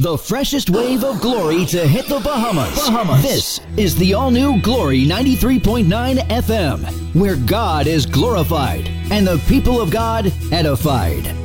The freshest wave of glory to hit the Bahamas. This is the all-new Glory 93.9 FM, where God is glorified and the people of God edified.